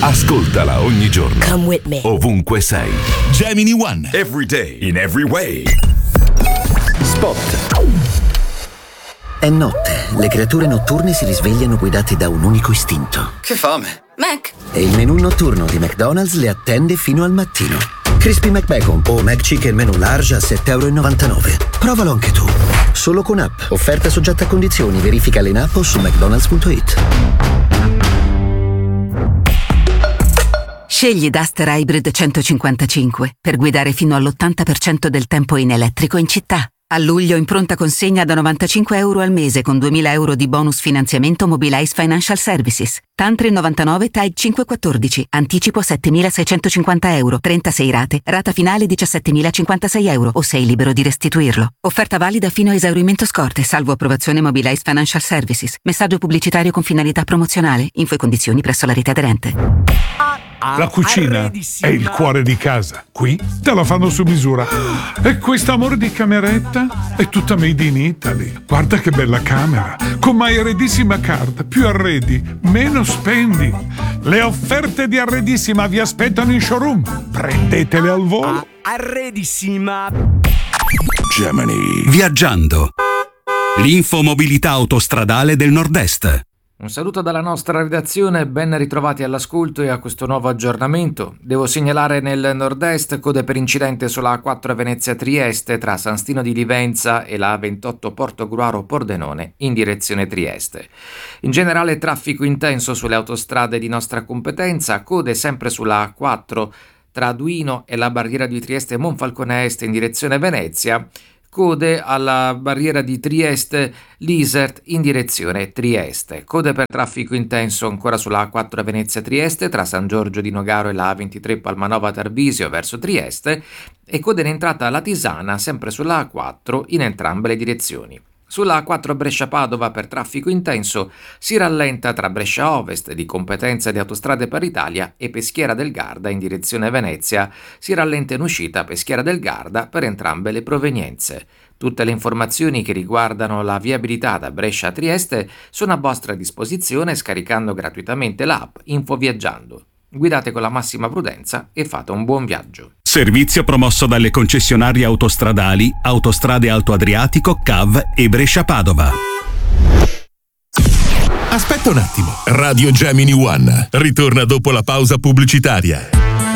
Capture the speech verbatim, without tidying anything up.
Ascoltala ogni giorno. Come with me. Ovunque sei. Gemini One. Every day. In every way. Spot. È notte. Le creature notturne si risvegliano guidate da un unico istinto. Che fame. Mac. E il menù notturno di McDonald's le attende fino al mattino. Crispy McBacon o McChicken menù large a sette e novantanove euro. Provalo anche tu. Solo con app. Offerta soggetta a condizioni. Verificale in app o su mcdonalds punto it. Scegli Duster Hybrid centocinquantacinque per guidare fino all'ottanta per cento del tempo in elettrico in città. A luglio in pronta consegna da novantacinque euro al mese con duemila euro di bonus finanziamento Mobilize Financial Services. Tantri novantanove Tide cinquecentoquattordici. Anticipo settemilaseicentocinquanta euro. trentasei rate. Rata finale diciassettemilacinquantasei euro o sei libero di restituirlo. Offerta valida fino a esaurimento scorte, salvo approvazione Mobilize Financial Services. Messaggio pubblicitario con finalità promozionale. Info e condizioni presso la rete aderente. La cucina è il cuore di casa. Qui te la fanno su misura. E quest'amore di cameretta è tutta made in Italy. Guarda che bella camera. Con My Arredissima Card. Più arredi, meno spendi. Le offerte di Arredissima vi aspettano in showroom. Prendetele al volo. Arredissima. Gemini. Viaggiando. L'infomobilità autostradale del Nord-Est. Un saluto dalla nostra redazione, ben ritrovati all'ascolto e a questo nuovo aggiornamento. Devo segnalare nel nord-est code per incidente sulla A quattro Venezia-Trieste tra San Stino di Livenza e la A ventotto Portogruaro-Pordenone in direzione Trieste. In generale traffico intenso sulle autostrade di nostra competenza, code sempre sulla A quattro tra Duino e la barriera di Trieste Monfalcone Est in direzione Venezia. Code alla barriera di Trieste Lisert in direzione Trieste. Code per traffico intenso ancora sulla A quattro Venezia Trieste tra San Giorgio di Nogaro e la A ventitré Palmanova Tarvisio verso Trieste e code in entrata alla Tisana sempre sulla A quattro in entrambe le direzioni. Sulla A quattro Brescia-Padova per traffico intenso si rallenta tra Brescia Ovest di competenza di Autostrade per l'Italia e Peschiera del Garda in direzione Venezia. Si rallenta in uscita Peschiera del Garda per entrambe le provenienze. Tutte le informazioni che riguardano la viabilità da Brescia a Trieste sono a vostra disposizione scaricando gratuitamente l'app InfoViaggiando. Guidate con la massima prudenza e fate un buon viaggio. Servizio promosso dalle concessionarie autostradali Autostrade Alto Adriatico, C A V e Brescia-Padova. Aspetta un attimo. Radio Gemini One ritorna dopo la pausa pubblicitaria.